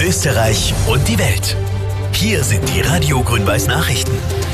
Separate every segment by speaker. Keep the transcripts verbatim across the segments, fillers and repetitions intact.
Speaker 1: Österreich und die Welt. Hier sind die Radio Grün-Weiß Nachrichten.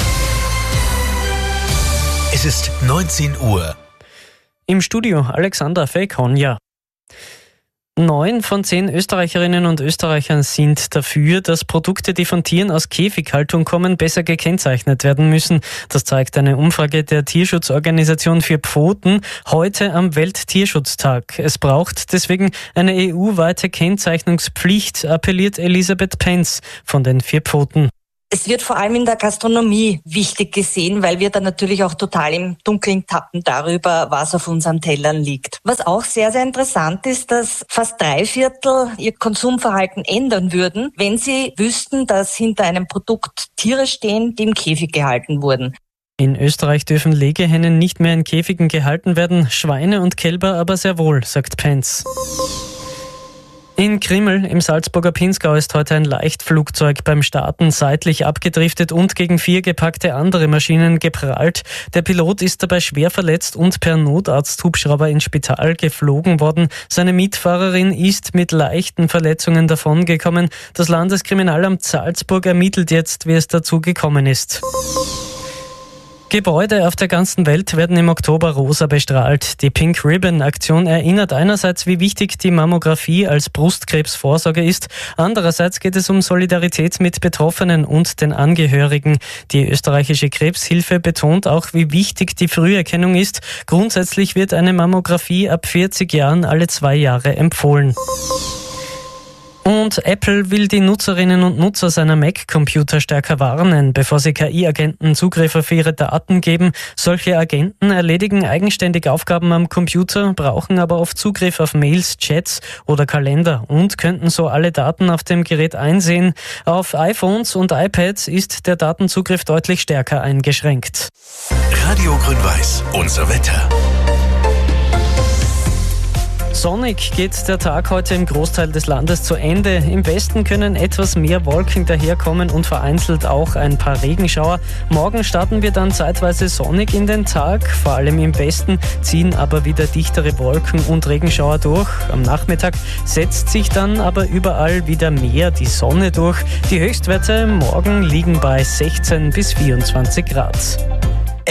Speaker 1: Es ist neunzehn Uhr.
Speaker 2: Im Studio Alexander Fekonja. Neun von zehn Österreicherinnen und Österreichern sind dafür, dass Produkte, die von Tieren aus Käfighaltung kommen, besser gekennzeichnet werden müssen. Das zeigt eine Umfrage der Tierschutzorganisation Vier Pfoten heute am Welttierschutztag. Es braucht deswegen eine E U-weite Kennzeichnungspflicht, appelliert Elisabeth Penz von den Vier Pfoten.
Speaker 3: Es wird vor allem in der Gastronomie wichtig gesehen, weil wir dann natürlich auch total im Dunkeln tappen darüber, was auf unseren Tellern liegt. Was auch sehr, sehr interessant ist, dass fast drei Viertel ihr Konsumverhalten ändern würden, wenn sie wüssten, dass hinter einem Produkt Tiere stehen, die im Käfig gehalten wurden.
Speaker 2: In Österreich dürfen Legehennen nicht mehr in Käfigen gehalten werden, Schweine und Kälber aber sehr wohl, sagt Penz. In Krimml im Salzburger Pinzgau ist heute ein Leichtflugzeug beim Starten seitlich abgedriftet und gegen vier gepackte andere Maschinen geprallt. Der Pilot ist dabei schwer verletzt und per Notarzthubschrauber ins Spital geflogen worden. Seine Mitfahrerin ist mit leichten Verletzungen davongekommen. Das Landeskriminalamt Salzburg ermittelt jetzt, wie es dazu gekommen ist. Gebäude auf der ganzen Welt werden im Oktober rosa bestrahlt. Die Pink Ribbon Aktion erinnert einerseits, wie wichtig die Mammographie als Brustkrebsvorsorge ist. Andererseits geht es um Solidarität mit Betroffenen und den Angehörigen. Die österreichische Krebshilfe betont auch, wie wichtig die Früherkennung ist. Grundsätzlich wird eine Mammographie ab vierzig Jahren alle zwei Jahre empfohlen. Und Apple will die Nutzerinnen und Nutzer seiner Mac-Computer stärker warnen, bevor sie K I-Agenten Zugriff auf ihre Daten geben. Solche Agenten erledigen eigenständig Aufgaben am Computer, brauchen aber oft Zugriff auf Mails, Chats oder Kalender und könnten so alle Daten auf dem Gerät einsehen. Auf iPhones und iPads ist der Datenzugriff deutlich stärker eingeschränkt.
Speaker 1: Radio Grün-Weiß, unser Wetter.
Speaker 2: Sonnig geht der Tag heute im Großteil des Landes zu Ende. Im Westen können etwas mehr Wolken daherkommen und vereinzelt auch ein paar Regenschauer. Morgen starten wir dann zeitweise sonnig in den Tag. Vor allem im Westen ziehen aber wieder dichtere Wolken und Regenschauer durch. Am Nachmittag setzt sich dann aber überall wieder mehr die Sonne durch. Die Höchstwerte morgen liegen bei sechzehn bis vierundzwanzig Grad.